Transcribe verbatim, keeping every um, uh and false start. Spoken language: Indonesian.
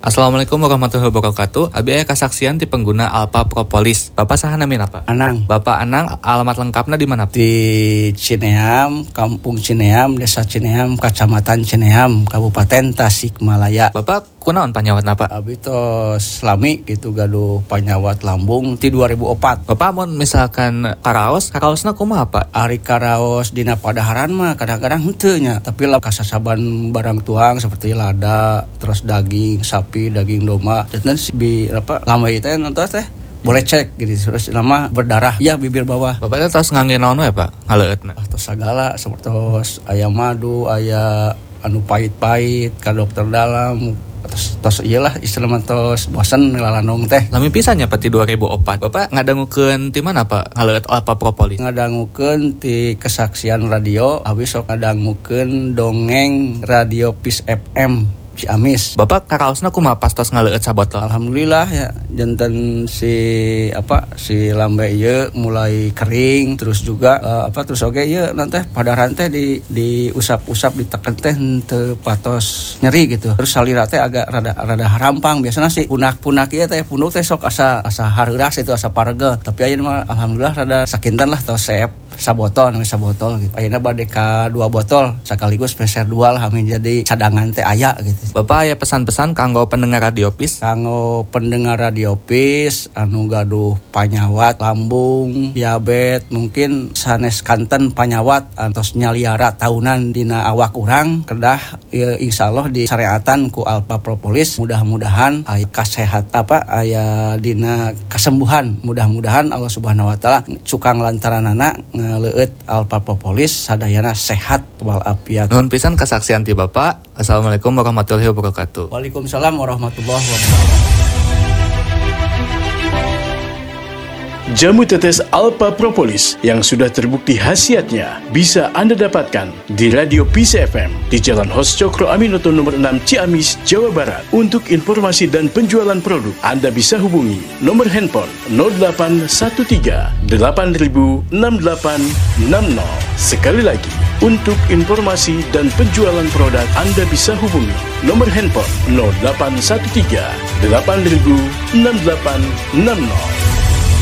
Assalamualaikum warahmatullahi wabarakatuh. Abi aya kasaksian ti pengguna Alpha Propolis. Bapak saha namina apa? Anang. Bapak Anang, alamat lengkapnya di mana? Di Cineam, Kampung Cineam, Desa Cineam, Kecamatan Cineam, Kabupaten Tasikmalaya. Bapak kunaon panyawat apa? Abi tos lami gitu gaduh panyawat lambung ti dua ribu opat. Bapak mun misalkan karaos, karaosna kumaha Pak? Ari karaos dina padaharan mah kadang-kadang henteu nya, tapi lah kasasaban barang tuang seperti lada, terus daging sapi, daging domba. Dan si bi apa lama itu nonton teh boleh cek gitu terus nama berdarah ya bibir bawah. Bapak teh tos ngangge naon we Pak? Ngaleutna. Ah, tos sagala seperti aya madu, aya anu pahit-pahit ka dokter dalam. Tos tos iyalah istilah tos bosan ngelalanong teh. Lami pisan nya Pak ti dua ribu opat. Bapak ngadangukeun ti mana Pak? Ngaleut Alpha Propolis. Ngadangukeun ti kesaksian radio, abi sok ngadangukeun dongeng radio Peace F M Ciamis. Bapak karaosna kumaha pas tos ngaleut sabotol? Alhamdulillah ya, janten si apa si lambe ieu mulai kering terus juga uh, apa terus oge ieu nanti pada rantai di di usap-usap diteken teh teu patos nyeri gitu. Terus salira teh agak rada rada harampang biasana sih punak-punak ieu teh punuk teh sok asa asa hareuras itu asa parege. Tapi ayeuna mah alhamdulillah rada sakinten lah tos seep sabotol namanya sabotol gitu. Ayeuna bade ka dua botol sekaligus peser dua lah amin jadi cadangan teh aya gitu. Bapak aya pesan-pesan kanggo pendengar radio Peace? Kanggo pendengar radio Peace anu gaduh panyawat lambung, diabetes, mungkin sanes kanten panyawat antos nyaliara tahunan dina awak urang kedah ya, insyaallah disyariatan ku Alpha Propolis. Mudah-mudahan aya kasehat apa aya dina kesembuhan. Mudah-mudahan Allah Subhanahu wa taala cukang lantaranana ngaleut Alpha Propolis sadayana sehat walafiat. Nuhun pisan kasaksian ti Bapak. Assalamualaikum warahmatullahi wabarakatuh. Waalaikumsalam warahmatullahi wabarakatuh. Jamu tetes Alpha Propolis yang sudah terbukti khasiatnya bisa Anda dapatkan di Radio Peace F M di Jalan Hos Cokro Aminoto nomor enam Ciamis, Jawa Barat. Untuk informasi dan penjualan produk, Anda bisa hubungi nomor handphone nol delapan satu tiga delapan nol enam delapan enam nol. Sekali lagi, untuk informasi dan penjualan produk, Anda bisa hubungi nomor handphone nol delapan satu tiga delapan nol enam delapan enam nol.